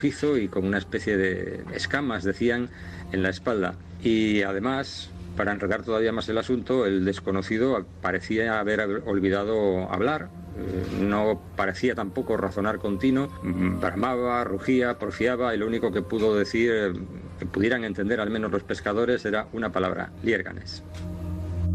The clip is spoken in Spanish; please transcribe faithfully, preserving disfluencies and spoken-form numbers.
rojizo y con una especie de escamas, decían, en la espalda. Y además, para enredar todavía más el asunto, el desconocido parecía haber olvidado hablar. No parecía tampoco razonar continuo, bramaba, rugía, porfiaba, y lo único que pudo decir, que pudieran entender al menos los pescadores, era una palabra: liérganes.